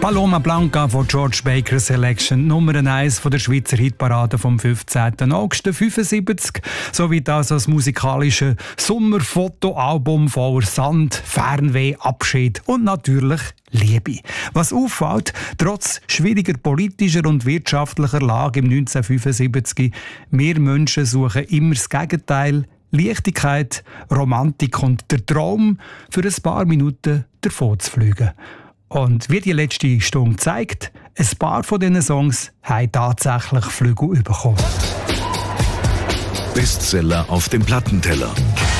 Paloma Blanca von George Baker Selection, Nummer 1 von der Schweizer Hitparade vom 15. August 1975, sowie das als musikalische Sommerfotoalbum voller Sand, Fernweh, Abschied und natürlich Liebe. Was auffällt, trotz schwieriger politischer und wirtschaftlicher Lage im 1975, wir Menschen suchen immer das Gegenteil, Leichtigkeit, Romantik und der Traum, für ein paar Minuten davon zu fliegen. Und wie die letzte Stunde zeigt, ein paar von diesen Songs haben tatsächlich Flügel bekommen. Bestseller auf dem Plattenteller.